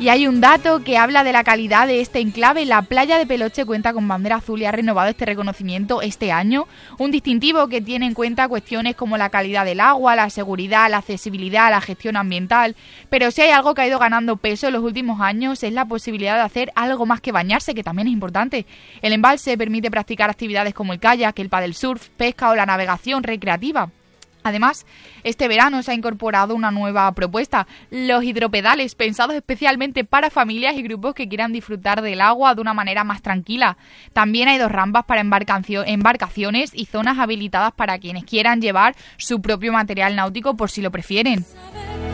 Y hay un dato que habla de la calidad de este enclave. La playa de Peloche cuenta con bandera azul y ha renovado este reconocimiento este año. Un distintivo que tiene en cuenta cuestiones como la calidad del agua, la seguridad, la accesibilidad, la gestión ambiental. Pero si hay algo que ha ido ganando peso en los últimos años es la posibilidad de hacer algo más que bañarse, que también es importante. El embalse permite practicar actividades como el kayak, el paddle surf, pesca o la navegación recreativa. Además, este verano se ha incorporado una nueva propuesta, los hidropedales, pensados especialmente para familias y grupos que quieran disfrutar del agua de una manera más tranquila. También hay 2 rampas para embarcaciones y zonas habilitadas para quienes quieran llevar su propio material náutico por si lo prefieren.